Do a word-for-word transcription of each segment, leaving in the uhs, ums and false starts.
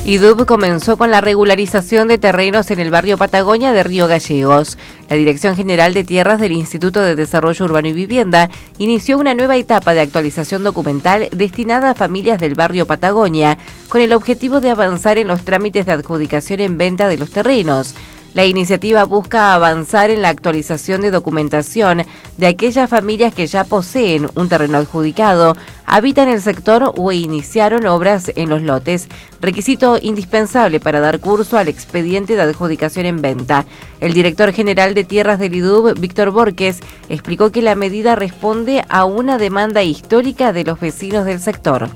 I D U B comenzó con la regularización de terrenos en el barrio Patagonia de Río Gallegos. La Dirección General de Tierras del Instituto de Desarrollo Urbano y Vivienda inició una nueva etapa de actualización documental destinada a familias del barrio Patagonia, con el objetivo de avanzar en los trámites de adjudicación en venta de los terrenos. La iniciativa busca avanzar en la actualización de documentación de aquellas familias que ya poseen un terreno adjudicado, habitan el sector o iniciaron obras en los lotes, requisito indispensable para dar curso al expediente de adjudicación en venta. El director general de Tierras del I D U B, Víctor Borges, explicó que la medida responde a una demanda histórica de los vecinos del sector.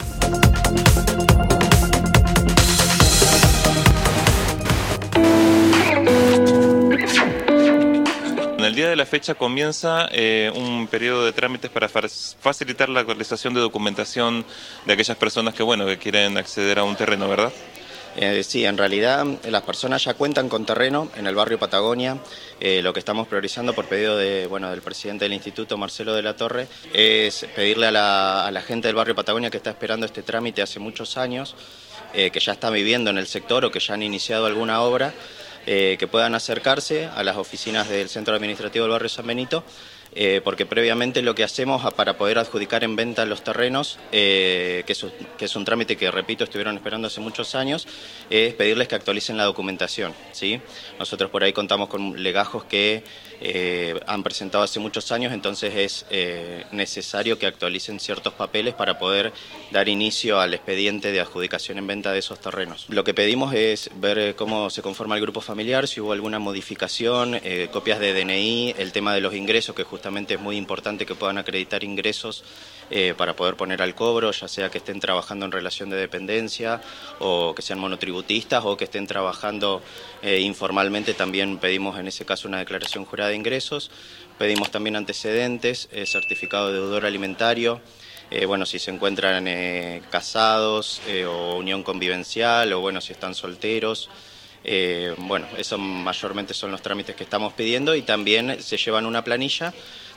El día de la fecha comienza eh, un periodo de trámites para facilitar la actualización de documentación de aquellas personas que, bueno, que quieren acceder a un terreno, ¿verdad? Eh, sí, en realidad las personas ya cuentan con terreno en el barrio Patagonia. Eh, lo que estamos priorizando por pedido de, bueno, del presidente del instituto, Marcelo de la Torre, es pedirle a la, a la gente del barrio Patagonia que está esperando este trámite hace muchos años, eh, que ya está viviendo en el sector o que ya han iniciado alguna obra, Eh, que puedan acercarse a las oficinas del Centro Administrativo del Barrio San Benito, eh, porque previamente lo que hacemos para poder adjudicar en venta los terrenos, eh, que, es, que es un trámite que, repito, estuvieron esperando hace muchos años, es pedirles que actualicen la documentación, ¿sí? Nosotros por ahí contamos con legajos que eh, han presentado hace muchos años, entonces es eh, necesario que actualicen ciertos papeles para poder dar inicio al expediente de adjudicación en venta de esos terrenos. Lo que pedimos es ver cómo se conforma el grupo familiar, si hubo alguna modificación, eh, copias de D N I, el tema de los ingresos, que justamente es muy importante que puedan acreditar ingresos eh, para poder poner al cobro, ya sea que estén trabajando en relación de dependencia o que sean monotributistas o que estén trabajando eh, informalmente. También pedimos en ese caso una declaración jurada de ingresos, pedimos también antecedentes, eh, certificado de deudor alimentario, eh, bueno, si se encuentran eh, casados eh, o unión convivencial o bueno, si están solteros. Eh, bueno, eso mayormente son los trámites que estamos pidiendo y también se llevan una planilla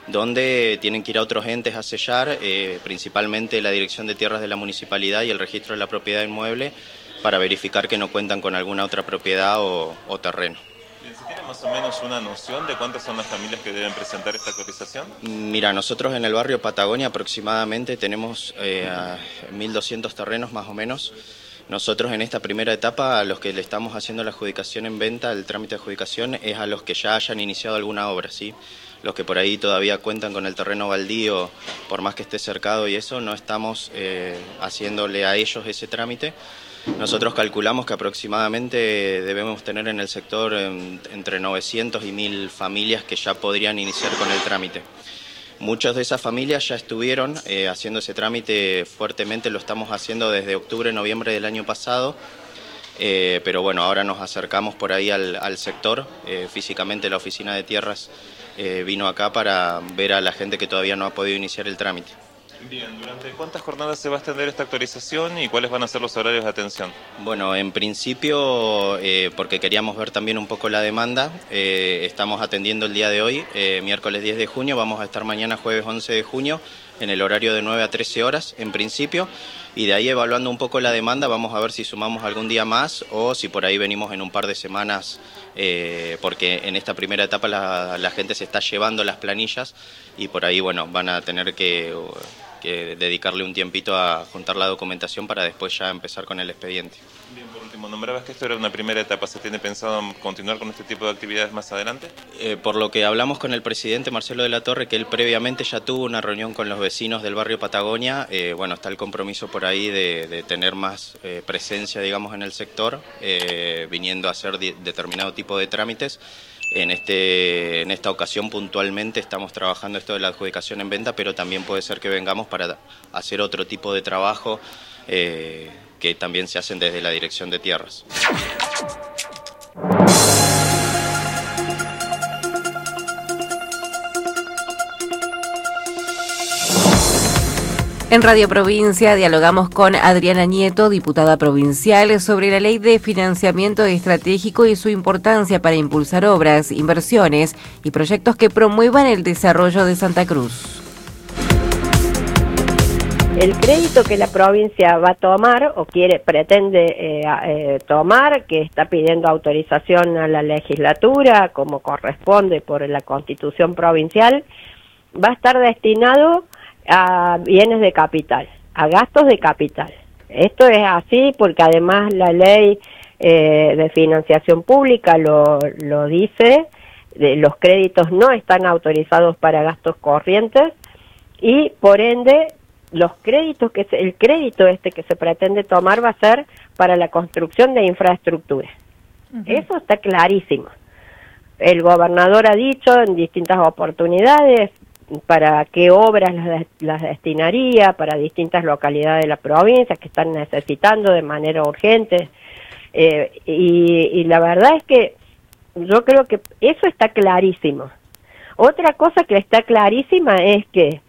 donde tienen que ir a otros entes a sellar, eh, principalmente la Dirección de Tierras de la Municipalidad y el Registro de la Propiedad Inmueble, para verificar que no cuentan con alguna otra propiedad o, o terreno. ¿Se tiene más o menos una noción de cuántas son las familias que deben presentar esta cotización? Mira, nosotros en el barrio Patagonia aproximadamente tenemos eh, mil doscientos terrenos más o menos. Nosotros en esta primera etapa a los que le estamos haciendo la adjudicación en venta, el trámite de adjudicación es a los que ya hayan iniciado alguna obra, ¿sí? Los que por ahí todavía cuentan con el terreno baldío, por más que esté cercado y eso, no estamos eh, haciéndole a ellos ese trámite. Nosotros calculamos que aproximadamente debemos tener en el sector eh, entre novecientos y mil familias que ya podrían iniciar con el trámite. Muchas de esas familias ya estuvieron eh, haciendo ese trámite fuertemente, lo estamos haciendo desde octubre, noviembre del año pasado, eh, pero bueno, ahora nos acercamos por ahí al, al sector, eh, físicamente la oficina de tierras eh, vino acá para ver a la gente que todavía no ha podido iniciar el trámite. Bien, ¿durante cuántas jornadas se va a extender esta actualización y cuáles van a ser los horarios de atención? Bueno, en principio, eh, porque queríamos ver también un poco la demanda, eh, estamos atendiendo el día de hoy, eh, miércoles diez de junio, vamos a estar mañana jueves once de junio, en el horario de nueve a trece horas en principio, y de ahí evaluando un poco la demanda vamos a ver si sumamos algún día más o si por ahí venimos en un par de semanas, eh, porque en esta primera etapa la, la gente se está llevando las planillas y por ahí bueno van a tener que... que dedicarle un tiempito a juntar la documentación para después ya empezar con el expediente. Bien, por último, nombrabas que esto era una primera etapa, ¿se tiene pensado continuar con este tipo de actividades más adelante? Eh, por lo que hablamos con el presidente Marcelo de la Torre, que él previamente ya tuvo una reunión con los vecinos del barrio Patagonia, eh, bueno, está el compromiso por ahí de, de tener más eh, presencia, digamos, en el sector, eh, viniendo a hacer de, determinado tipo de trámites. En, este, en esta ocasión puntualmente estamos trabajando esto de la adjudicación en venta, pero también puede ser que vengamos para hacer otro tipo de trabajo eh, que también se hacen desde la Dirección de Tierras. En Radio Provincia dialogamos con Adriana Nieto, diputada provincial, sobre la Ley de Financiamiento Estratégico y su importancia para impulsar obras, inversiones y proyectos que promuevan el desarrollo de Santa Cruz. El crédito que la provincia va a tomar o quiere pretende eh, eh, tomar, que está pidiendo autorización a la legislatura, como corresponde por la Constitución provincial, va a estar destinado a bienes de capital, a gastos de capital. Esto es así porque además la ley eh, de financiación pública lo, lo dice, de, los créditos no están autorizados para gastos corrientes y por ende los créditos que se, el crédito este que se pretende tomar va a ser para la construcción de infraestructura. Uh-huh. Eso está clarísimo. El gobernador ha dicho en distintas oportunidades para qué obras las, las destinaría, para distintas localidades de la provincia que están necesitando de manera urgente. Eh, y, y la verdad es que yo creo que eso está clarísimo. Otra cosa que está clarísima es que